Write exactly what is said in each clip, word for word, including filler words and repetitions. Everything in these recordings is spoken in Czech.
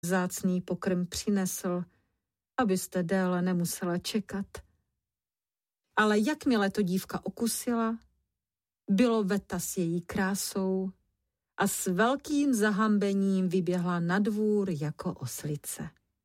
vzácný pokrm přinesl, abyste déle nemusela čekat. Ale jakmile to dívka okusila, bylo veta s její krásou a s velkým zahambením vyběhla na dvůr jako oslice.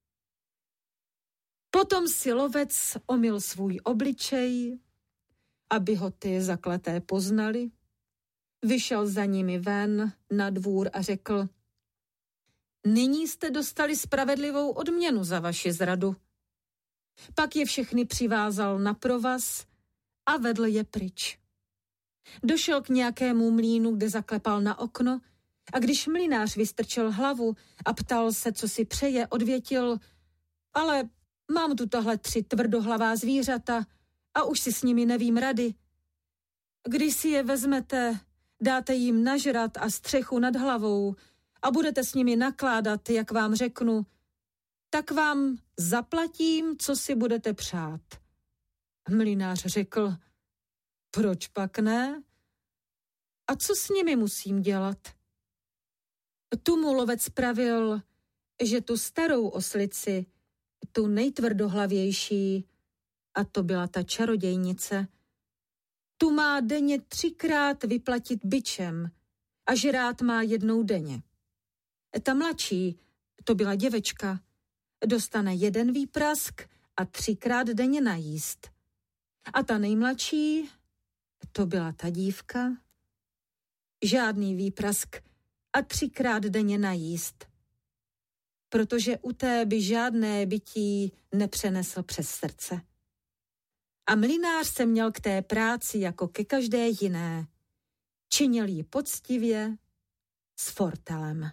Potom si lovec omyl svůj obličej, aby ho ty zakleté poznali, vyšel za nimi ven na dvůr a řekl: Nyní jste dostali spravedlivou odměnu za vaši zradu. Pak je všechny přivázal na provaz a vedl je pryč. Došel k nějakému mlýnu, kde zaklepal na okno, a když mlynář vystrčil hlavu a ptal se, co si přeje, odvětil: Ale mám tu tahle tři tvrdohlavá zvířata a už si s nimi nevím rady. Když si je vezmete, dáte jim nažrat a střechu nad hlavou a budete s nimi nakládat, jak vám řeknu, tak vám zaplatím, co si budete přát. Mlynář řekl: Proč pak ne? A co s nimi musím dělat? Tu mu lovec pravil, že tu starou oslici, tu nejtvrdohlavější, a to byla ta čarodějnice, tu má denně třikrát vyplatit bičem a žrát má jednou denně. Ta mladší, to byla děvečka, dostane jeden výprask a třikrát denně najíst. A ta nejmladší, to byla ta dívka, žádný výprask a třikrát denně najíst, protože u té by žádné bytí nepřenesl přes srdce. A mlynář se měl k té práci jako ke každé jiné. Činil ji poctivě, s fortelem.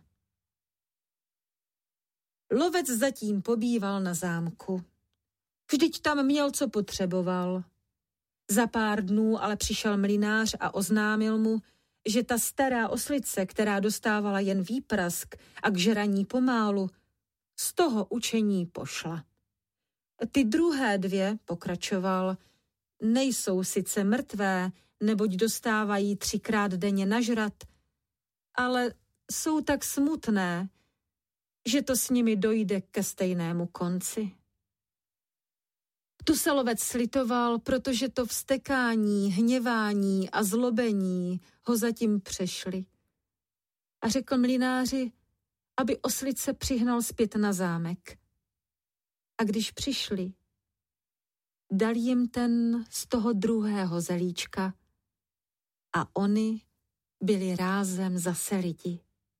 Lovec zatím pobýval na zámku. Vždyť tam měl, co potřeboval. Za pár dnů ale přišel mlynář a oznámil mu, že ta stará oslice, která dostávala jen výprask a k žraní pomálu, z toho učení pošla. Ty druhé dvě, pokračoval, nejsou sice mrtvé, neboť dostávají třikrát denně nažrat, ale jsou tak smutné, že to s nimi dojde ke stejnému konci. Tu se lovec slitoval, protože to vztekání, hněvání a zlobení ho zatím přešli. A řekl mlynáři, aby oslice přihnal zpět na zámek. A když přišli, dal jim ten z toho druhého zelíčka a oni byli rázem zase lidi.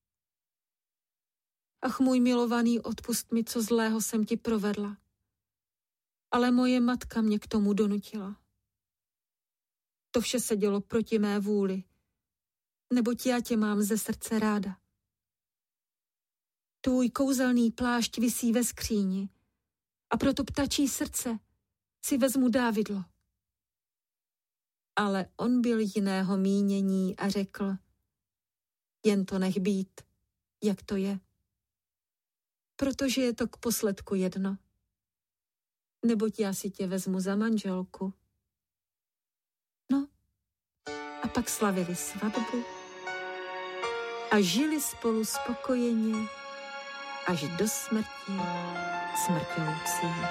Ach, můj milovaný, odpust mi, co zlého jsem ti provedla. Ale moje matka mě k tomu donutila. To vše se dělo proti mé vůli, neboť já tě mám ze srdce ráda. Tvůj kouzelný plášť visí ve skříni a proto ptačí srdce si vezmu dávidlo. Ale on byl jiného mínění a řekl, jen to nech být, jak to je. Protože je to k posledku jedno. Neboť já si tě vezmu za manželku. No, a pak slavili svatbu a žili spolu spokojeně až do smrti smrťoucí.